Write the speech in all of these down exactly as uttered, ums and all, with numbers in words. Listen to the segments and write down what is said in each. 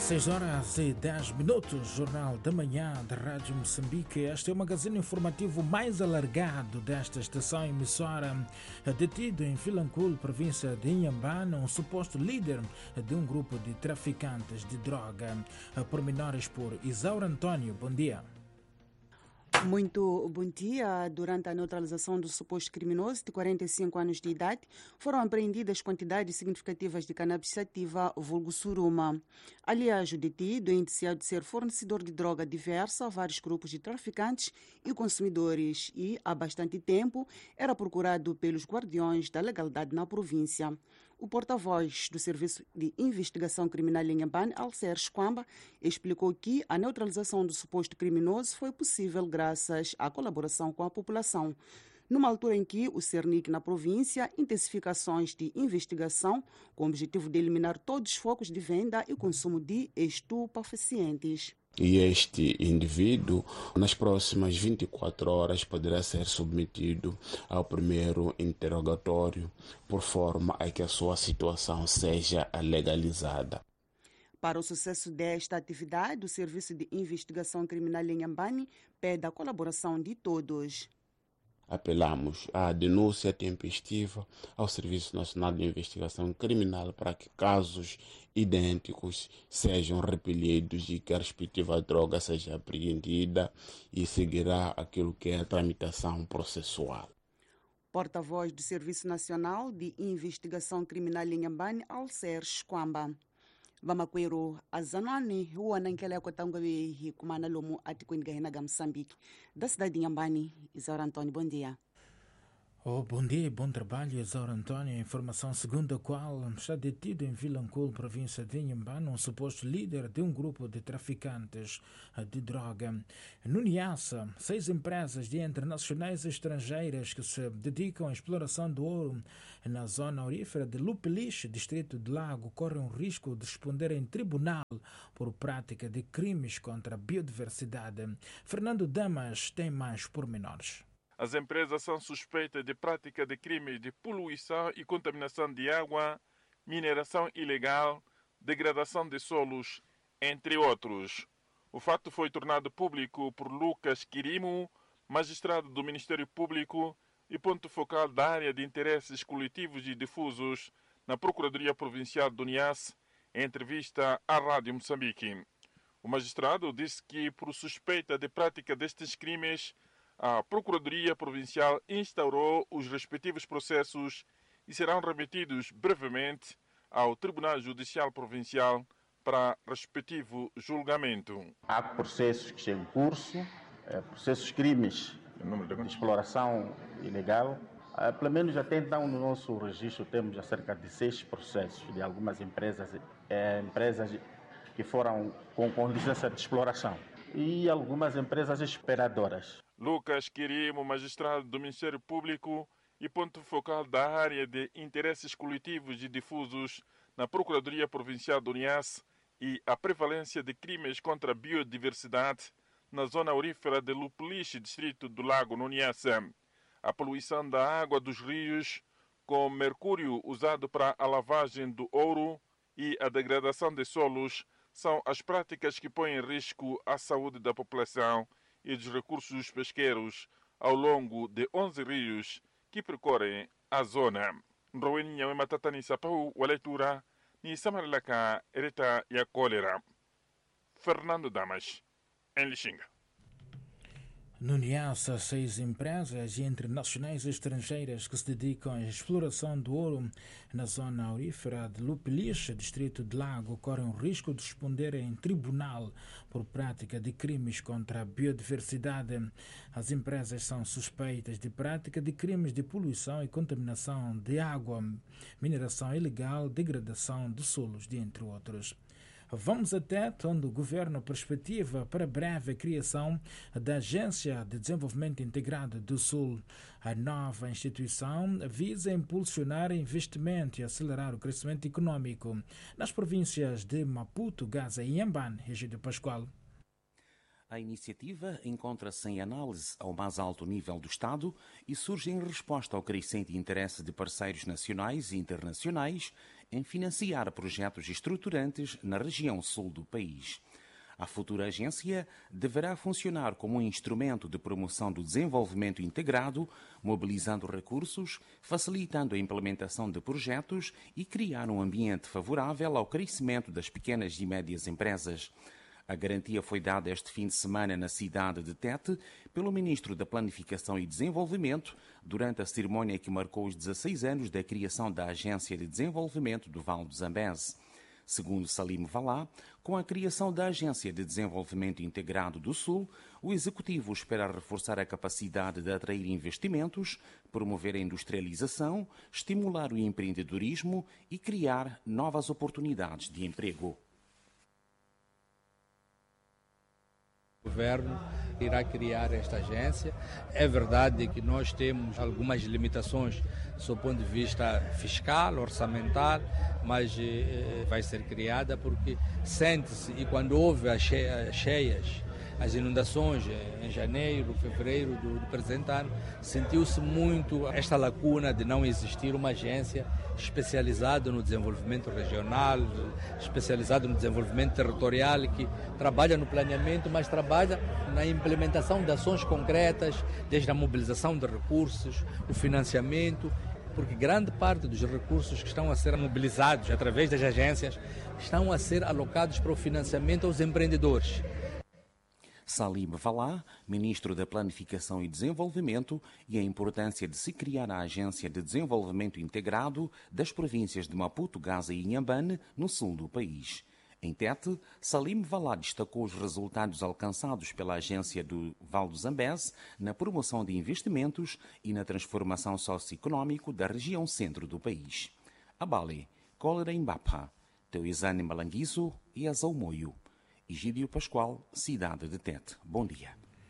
seis horas e dez minutos, Jornal da Manhã da Rádio Moçambique. Este é o magazine informativo mais alargado desta estação emissora. Detido em Vilanculo, província de Inhambane, um suposto líder de um grupo de traficantes de droga. Pormenores por Isaura António. Bom dia. Muito bom dia. Durante a neutralização do suposto criminoso de quarenta e cinco anos de idade, foram apreendidas quantidades significativas de cannabis sativa, vulgo suruma. Aliás, o detido é indiciado de ser fornecedor de droga diversa a vários grupos de traficantes e consumidores e, há bastante tempo, era procurado pelos guardiões da legalidade na província. O porta-voz do Serviço de Investigação Criminal em Inhambane, Alcer Squamba, explicou que a neutralização do suposto criminoso foi possível graças à colaboração com a população. Numa altura em que o Cernic na província intensifica ações de investigação com o objetivo de eliminar todos os focos de venda e consumo de estupefacientes. E este indivíduo, nas próximas vinte e quatro horas, poderá ser submetido ao primeiro interrogatório, por forma a que a sua situação seja legalizada. Para o sucesso desta atividade, o Serviço de Investigação Criminal em Inhambane pede a colaboração de todos. Apelamos à denúncia tempestiva ao Serviço Nacional de Investigação Criminal para que casos idênticos sejam repelidos e que a respectiva droga seja apreendida e seguirá aquilo que é a tramitação processual. Porta-voz do Serviço Nacional de Investigação Criminal em Inhambane, Alcer Squamba. Vamakwero azanwani huwa nankela kotangwe hikumana lomu atikwinigahinaga Moçambique. Da cidade de Inhambane, Isaura António, bom dia. Oh, bom dia e bom trabalho, Isaura António. Informação segundo a qual está detido em Vilanculo, província de Inhambane, um suposto líder de um grupo de traficantes de droga. No Niassa, seis empresas de internacionais e estrangeiras que se dedicam à exploração do ouro na zona aurífera de Lupeliche, distrito de Lago, correm o risco de responder em tribunal por prática de crimes contra a biodiversidade. Fernando Damas tem mais pormenores. As empresas são suspeitas de prática de crimes de poluição e contaminação de água, mineração ilegal, degradação de solos, entre outros. O fato foi tornado público por Lucas Quirimo, magistrado do Ministério Público e ponto focal da área de interesses coletivos e difusos na Procuradoria Provincial do Niassa, em entrevista à Rádio Moçambique. O magistrado disse que, por suspeita de prática destes crimes, a Procuradoria Provincial instaurou os respectivos processos e serão remetidos brevemente ao Tribunal Judicial Provincial para respectivo julgamento. Há processos que estão em curso, processos crimes de exploração ilegal. Pelo menos até então no nosso registro temos cerca de seis processos de algumas empresas, empresas que foram com, com licença de exploração e algumas empresas exploradoras. Lucas Quirimo, magistrado do Ministério Público e ponto focal da área de interesses coletivos e difusos na Procuradoria Provincial do Niassa e a prevalência de crimes contra a biodiversidade na zona aurífera de Lupeliche, distrito do Lago, no Niassa. A poluição da água dos rios com mercúrio usado para a lavagem do ouro e a degradação de solos são as práticas que põem em risco a saúde da população e dos recursos pesqueiros ao longo de onze rios que percorrem a zona. Roweninha e matatani sapau a leitura ni samarlaka ereta e a cólera. Fernando Damas, em Lixinga. No Niassa, seis empresas internacionais e estrangeiras que se dedicam à exploração do ouro na zona aurífera de Lupeliche, distrito de Lago, correm o risco de responder em tribunal por prática de crimes contra a biodiversidade. As empresas são suspeitas de prática de crimes de poluição e contaminação de água, mineração ilegal, degradação de solos, dentre outros. Vamos até onde o Governo perspectiva para breve a criação da Agência de Desenvolvimento Integrado do Sul. A nova instituição visa impulsionar investimento e acelerar o crescimento econômico nas províncias de Maputo, Gaza e Inhambane. Egídio Pascoal. A iniciativa encontra-se em análise ao mais alto nível do Estado e surge em resposta ao crescente interesse de parceiros nacionais e internacionais em financiar projetos estruturantes na região sul do país. A futura agência deverá funcionar como um instrumento de promoção do desenvolvimento integrado, mobilizando recursos, facilitando a implementação de projetos e criar um ambiente favorável ao crescimento das pequenas e médias empresas. A garantia foi dada este fim de semana na cidade de Tete pelo Ministro da Planificação e Desenvolvimento durante a cerimónia que marcou os dezasseis anos da criação da Agência de Desenvolvimento do Vale do Zambeze. Segundo Salim Valá, com a criação da Agência de Desenvolvimento Integrado do Sul, o Executivo espera reforçar a capacidade de atrair investimentos, promover a industrialização, estimular o empreendedorismo e criar novas oportunidades de emprego. O governo irá criar esta agência. É verdade que nós temos algumas limitações do ponto de vista fiscal, orçamental, mas eh, vai ser criada porque sente-se, e quando houve as cheias, as inundações em janeiro, fevereiro do, do presente ano, sentiu-se muito esta lacuna de não existir uma agência especializada no desenvolvimento regional, especializada no desenvolvimento territorial, que trabalha no planeamento, mas trabalha na implementação de ações concretas, desde a mobilização de recursos, o financiamento, porque grande parte dos recursos que estão a ser mobilizados através das agências estão a ser alocados para o financiamento aos empreendedores. Salim Valá, Ministro da Planificação e Desenvolvimento, e a importância de se criar a Agência de Desenvolvimento Integrado das províncias de Maputo, Gaza e Inhambane, no sul do país. Em Tete, Salim Valá destacou os resultados alcançados pela Agência do Vale do Zambeze na promoção de investimentos e na transformação socioeconómica da região centro do país. Abale, Cólera Imbapa, Teuizane Malanguizo e Azaumoio. Egídio Pascoal, cidade de Tete. Bom dia.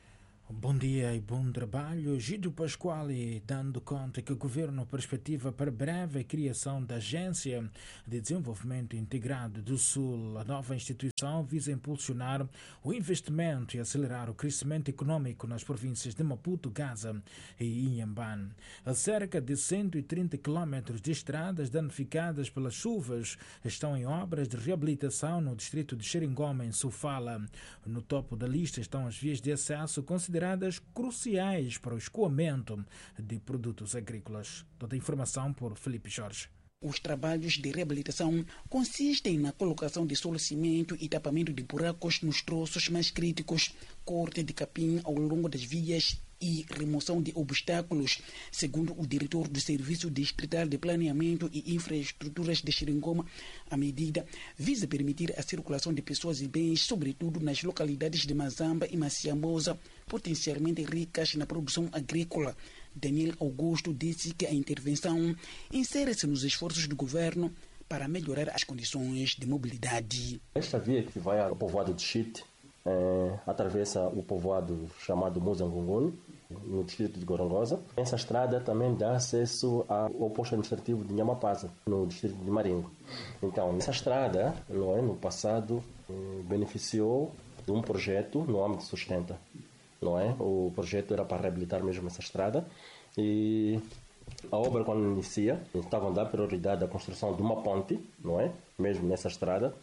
Bom dia e bom trabalho. Egídio Pascoal, dando conta que o governo perspectiva para breve a criação da Agência de Desenvolvimento Integrado do Sul. A nova instituição visa impulsionar o investimento e acelerar o crescimento econômico nas províncias de Maputo, Gaza e Inhambane. A cerca de cento e trinta quilômetros de estradas danificadas pelas chuvas estão em obras de reabilitação no distrito de Xeringoma, em Sofala. No topo da lista estão as vias de acesso consideradas cruciais para o escoamento de produtos agrícolas. Toda a informação por Felipe Jorge. Os trabalhos de reabilitação consistem na colocação de solo cimento e tapamento de buracos nos troços mais críticos, corte de capim ao longo das vias e remoção de obstáculos. Segundo o diretor do Serviço Distrital de Planeamento e Infraestruturas de Xeringoma, a medida visa permitir a circulação de pessoas e bens, sobretudo nas localidades de Mazamba e Maciambosa, potencialmente ricas na produção agrícola. Daniel Augusto disse que a intervenção insere-se nos esforços do governo para melhorar as condições de mobilidade. Esta via que vai ao povoado de Chite é, atravessa o povoado chamado Muzangungun, no distrito de Gorongosa. Essa estrada também dá acesso ao posto administrativo de Nhamapaza, no distrito de Maringo. Então, essa estrada, não é, no passado, beneficiou de um projeto no âmbito Sustenta. Não é? O projeto era para reabilitar mesmo essa estrada e a obra, quando inicia, estava a dar prioridade à construção de uma ponte, não é? Mesmo nessa estrada,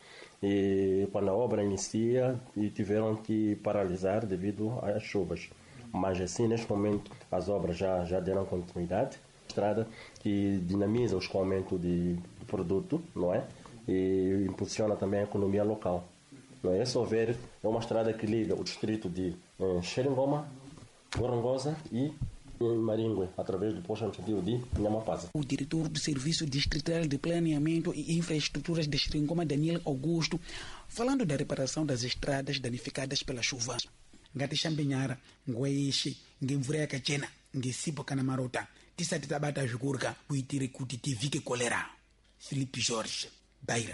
e quando a obra inicia e tiveram que paralisar devido às chuvas. Mas assim, neste momento, as obras já, já deram continuidade. Estrada que dinamiza o escoamento de, de produto, não é? E impulsiona também a economia local. Não é? É só ver, é uma estrada que liga o distrito de eh, Xeringoma, Gorongosa e Maringue, através do posto administrativo de Nhamapaza. O diretor do Serviço Distrital de Planeamento e Infraestruturas de Xeringoma, Daniel Augusto, falando da reparação das estradas danificadas pela chuva. Ngati xambenyara ngweishi ngemvura chena ngesipo kana marota tisati tabata zvikurya kuitire kuti tivhike kolera. Felipe Jorge, Beira.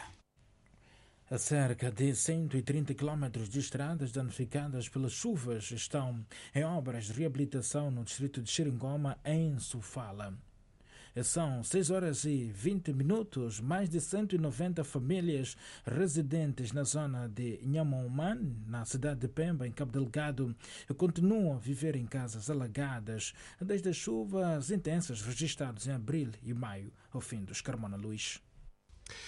A cerca de cento e trinta quilômetros de estradas danificadas pelas chuvas estão em obras de reabilitação no distrito de Xeringoma, em Sofala. São seis horas e vinte minutos. Mais de cento e noventa famílias residentes na zona de Nhamomane, na cidade de Pemba, em Cabo Delgado, continuam a viver em casas alagadas desde as chuvas intensas registradas em abril e maio, ao fim dos Carmona Luís.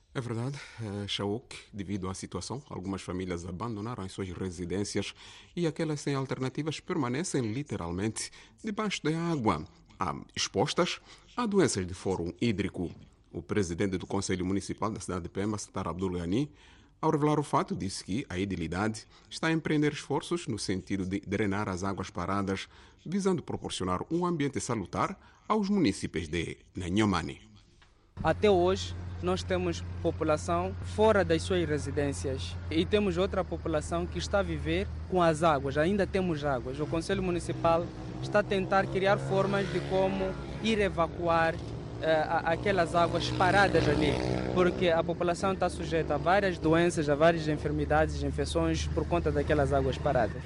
É verdade, Shauk, devido à situação, algumas famílias abandonaram as suas residências e aquelas sem alternativas permanecem literalmente debaixo da água, expostas a doenças de fórum hídrico. O presidente do Conselho Municipal da cidade de Pemba, Satar Abdul Ghani, ao revelar o fato, disse que a edilidade está a empreender esforços no sentido de drenar as águas paradas, visando proporcionar um ambiente salutar aos munícipes de Nhanhomani. Até hoje, nós temos população fora das suas residências e temos outra população que está a viver com as águas, ainda temos águas. O Conselho Municipal está a tentar criar formas de como ir evacuar uh, aquelas águas paradas ali, porque a população está sujeita a várias doenças, a várias enfermidades e infecções por conta daquelas águas paradas.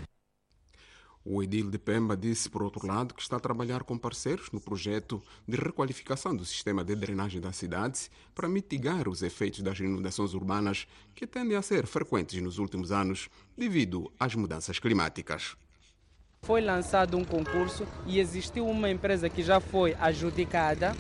O edil de Pemba disse, por outro lado, que está a trabalhar com parceiros no projeto de requalificação do sistema de drenagem da cidade para mitigar os efeitos das inundações urbanas que tendem a ser frequentes nos últimos anos devido às mudanças climáticas. Foi lançado um concurso e existiu uma empresa que já foi adjudicada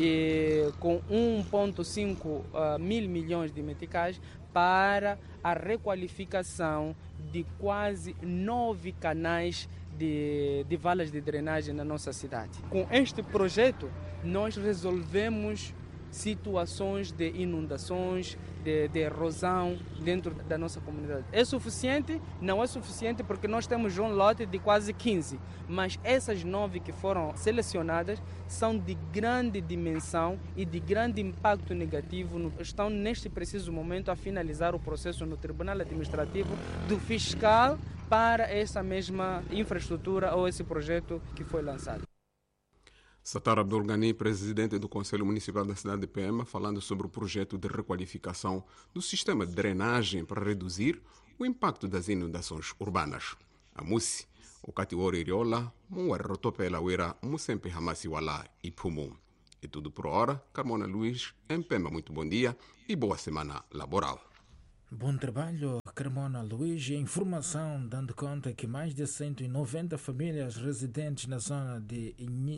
e, com um vírgula cinco uh, mil milhões de meticais para a requalificação de quase nove canais de, de valas de drenagem na nossa cidade. Com este projeto, nós resolvemos situações de inundações, de, de erosão dentro da nossa comunidade. É suficiente? Não é suficiente porque nós temos um lote de quase quinze, mas essas nove que foram selecionadas são de grande dimensão e de grande impacto negativo. Estão neste preciso momento a finalizar o processo no Tribunal Administrativo do fiscal para essa mesma infraestrutura ou esse projeto que foi lançado. Satar Abdul Ghani, presidente do Conselho Municipal da cidade de Pemba, falando sobre o projeto de requalificação do sistema de drenagem para reduzir o impacto das inundações urbanas. A Musi, o Katiwori Iriola, Muarrotopela Uira, Musempe Hamasiwala e Pumum. É tudo por hora. Carmona Luiz, em Pemba, muito bom dia e boa semana laboral. Bom trabalho, Carmona Luiz. E a informação dando conta que mais de cento e noventa famílias residentes na zona de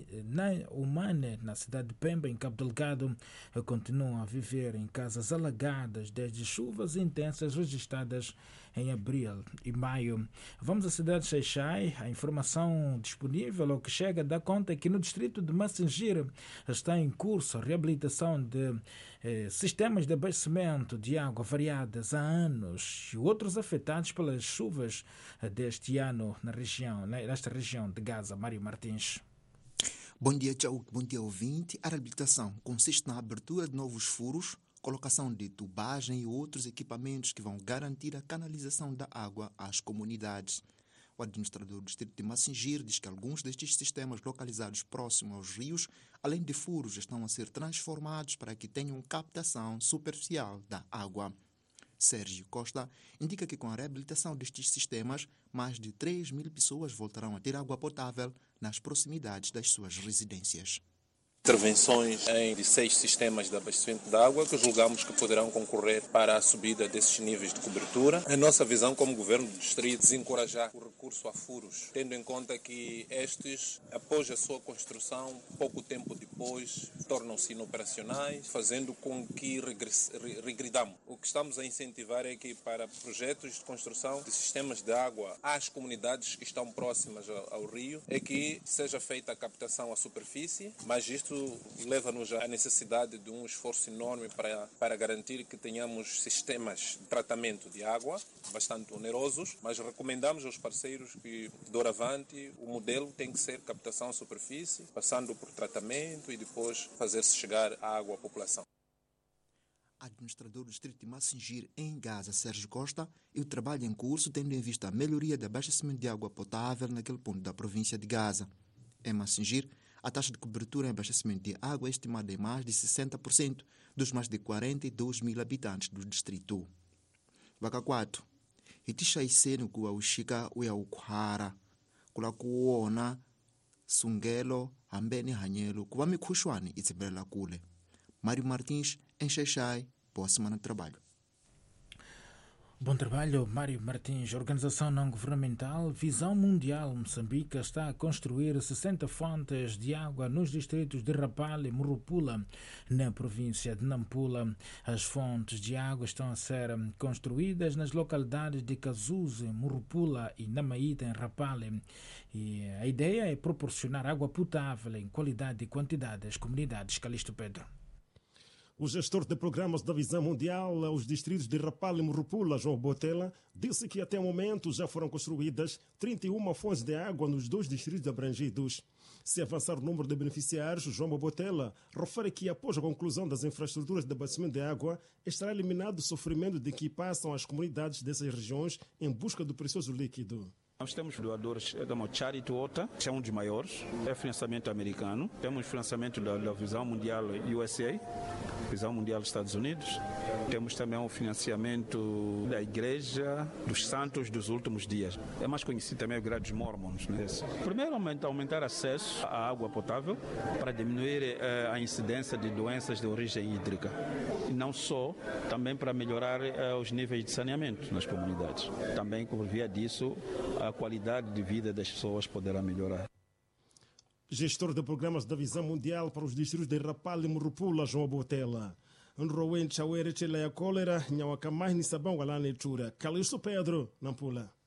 Nhanhomani, na cidade de Pemba, em Cabo Delgado, continuam a viver em casas alagadas desde chuvas intensas registradas em abril e maio. Vamos à cidade de Xai-Xai. A informação disponível, ou que chega, dá conta que no distrito de Massingir está em curso a reabilitação de eh, sistemas de abastecimento de água variadas há anos e outros afetados pelas chuvas deste ano na região, nesta região de Gaza. Mário Martins. Bom dia, tchau. Bom dia, ouvinte. A reabilitação consiste na abertura de novos furos, colocação de tubagem e outros equipamentos que vão garantir a canalização da água às comunidades. O administrador do distrito de Massingir diz que alguns destes sistemas localizados próximos aos rios, além de furos, estão a ser transformados para que tenham captação superficial da água. Sérgio Costa indica que com a reabilitação destes sistemas, mais de três mil pessoas voltarão a ter água potável nas proximidades das suas residências. Intervenções em seis sistemas de abastecimento de água que julgamos que poderão concorrer para a subida desses níveis de cobertura. A nossa visão como governo do distrito é desencorajar o recurso a furos, tendo em conta que estes, após a sua construção, pouco tempo depois, tornam-se inoperacionais, fazendo com que regredamos. O que estamos a incentivar é que para projetos de construção de sistemas de água às comunidades que estão próximas ao, ao rio, é que seja feita a captação à superfície, mas isto leva-nos à necessidade de um esforço enorme para, para garantir que tenhamos sistemas de tratamento de água bastante onerosos, mas recomendamos aos parceiros que, doravante, o modelo tem que ser captação à superfície, passando por tratamento e depois fazer-se chegar a água à população. Administrador do distrito de Massingir, em Gaza, Sérgio Costa, e o trabalho em curso tendo em vista a melhoria do abastecimento de água potável naquele ponto da província de Gaza. Em Massingir, a taxa de cobertura em abastecimento de água é estimada em mais de sessenta por cento dos mais de quarenta e dois mil habitantes do distrito. Vaca quatro. Itisha isenu kuwa ushika uya ukuhara. Kula kuona sungelo ambeni hanyelo kuwa mikhushwani itsibela kule. Mário Martins, em Xai-Xai, boa semana de trabalho. Bom trabalho, Mário Martins. A organização não-governamental Visão Mundial Moçambique está a construir sessenta fontes de água nos distritos de Rapala e Murupula, na província de Nampula. As fontes de água estão a ser construídas nas localidades de Cazuze, Murupula e Namaíta, em Rapala. E a ideia é proporcionar água potável em qualidade e quantidade às comunidades. Calixto Pedro. O gestor de programas da Visão Mundial aos distritos de Rapala e Murupula, João Botella, disse que até o momento já foram construídas trinta e uma fontes de água nos dois distritos abrangidos. Se avançar o número de beneficiários, João Botella refere que após a conclusão das infraestruturas de abastecimento de água, estará eliminado o sofrimento de que passam as comunidades dessas regiões em busca do precioso líquido. Nós temos doadores, como Charity Water, que é um dos maiores, é financiamento americano. Temos financiamento da, da Visão Mundial U S A, Visão Mundial dos Estados Unidos. Temos também o financiamento da Igreja dos Santos dos Últimos Dias. É mais conhecido também o Igreja dos Mormons. Né? Primeiro, aumentar, aumentar acesso à água potável para diminuir eh, a incidência de doenças de origem hídrica. E não só, também para melhorar eh, os níveis de saneamento nas comunidades. Também, por via disso, a qualidade de vida das pessoas poderá melhorar. Gestor de programas da Visão Mundial para os distritos de Rapala e Murupula, João Botella. Nrowen Chawere Chela Cólera, Nhawakamai Nisabão Galane Chura. Calixto Pedro, Nampula.